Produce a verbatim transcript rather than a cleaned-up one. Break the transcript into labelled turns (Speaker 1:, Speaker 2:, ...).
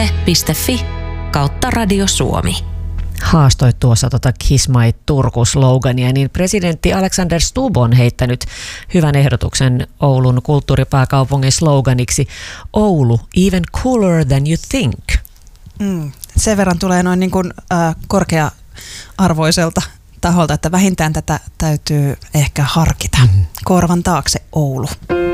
Speaker 1: yle piste fi kautta Radio Suomi.
Speaker 2: Haastoit tuossa tota Kiss My Turku-slogania, niin presidentti Alexander Stubb on heittänyt hyvän ehdotuksen Oulun kulttuuripääkaupungin sloganiksi Oulu, even cooler than you think.
Speaker 3: Mm, sen verran tulee noin niin kuin, äh, korkea-arvoiselta taholta, että vähintään tätä täytyy ehkä harkita. Mm. Korvan taakse Oulu.